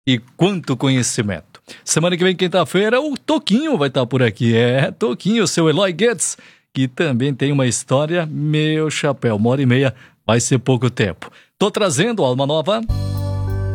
E quanto conhecimento. Semana que vem, quinta-feira, o Toquinho vai estar por aqui. Toquinho, seu Eloy Guedes, que também tem uma história, meu chapéu, 1h30, vai ser pouco tempo. Tô trazendo Alma Nova.